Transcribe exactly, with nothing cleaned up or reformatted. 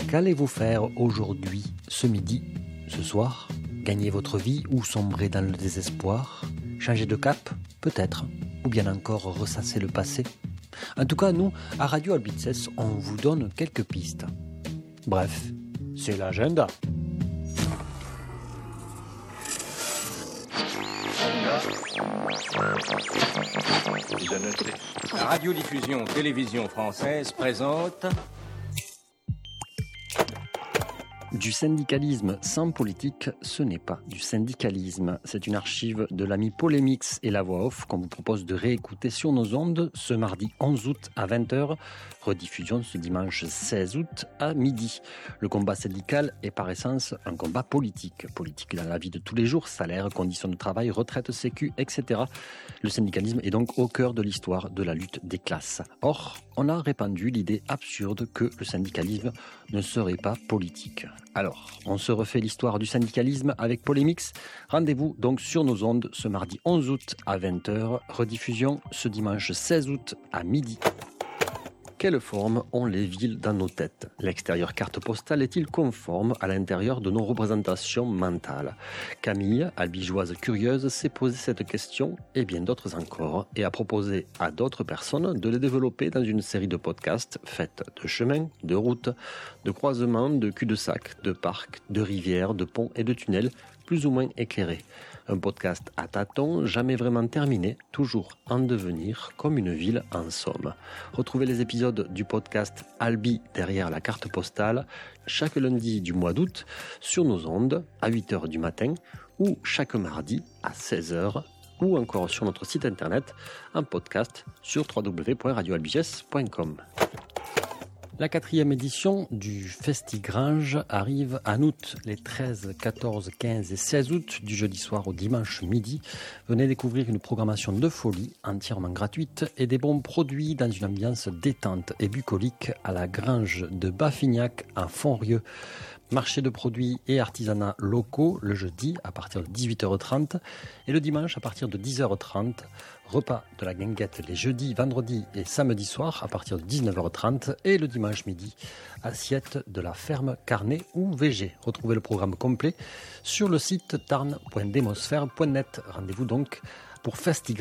Qu'allez-vous faire aujourd'hui, ce midi, ce soir? Gagner votre vie ou sombrer dans le désespoir? Changer de cap? Peut-être. Ou bien encore ressasser le passé? En tout cas, nous, à Radio Albices, on vous donne quelques pistes. Bref, c'est l'agenda. La radiodiffusion télévision française présente Du syndicalisme sans politique, ce n'est pas du syndicalisme. C'est une archive de l'ami Polémix et la voix off qu'on vous propose de réécouter sur nos ondes ce mardi onze août à vingt heures, rediffusion ce dimanche seize août à midi. Le combat syndical est par essence un combat politique. Politique dans la vie de tous les jours, salaire, conditions de travail, retraite, sécu, et cetera. Le syndicalisme est donc au cœur de l'histoire de la lutte des classes. Or, on a répandu l'idée absurde que le syndicalisme ne serait pas politique. Alors, on se refait l'histoire du syndicalisme avec Polémix. Rendez-vous donc sur nos ondes ce mardi onze août à vingt heures, rediffusion ce dimanche seize août à midi. Quelle forme ont les villes dans nos têtes? L'extérieur carte postale est-il conforme à l'intérieur de nos représentations mentales? Camille, albigeoise curieuse, s'est posé cette question et bien d'autres encore et a proposé à d'autres personnes de les développer dans une série de podcasts faits de chemins, de routes, de croisements, de cul-de-sac, de parcs, de rivières, de ponts et de tunnels plus ou moins éclairés. Un podcast à tâtons, jamais vraiment terminé, toujours en devenir, comme une ville en somme. Retrouvez les épisodes du podcast Albi derrière la carte postale chaque lundi du mois d'août sur nos ondes à huit heures du matin ou chaque mardi à seize heures ou encore sur notre site internet en podcast sur w w w point radio albiges point com. La quatrième édition du Festigrange arrive en août, les treize, quatorze, quinze et seize août, du jeudi soir au dimanche midi. Venez découvrir une programmation de folie entièrement gratuite et des bons produits dans une ambiance détente et bucolique à la Grange de Baffignac à Fontrieux. Marché de produits et artisanats locaux le jeudi à partir de dix-huit heures trente et le dimanche à partir de dix heures trente. Repas de la guinguette les jeudis, vendredis et samedis soirs à partir de dix-neuf heures trente et le dimanche midi, assiette de la ferme Carnet ou V G. Retrouvez le programme complet sur le site tarn point demosphère point net. Rendez-vous donc pour Festigrange.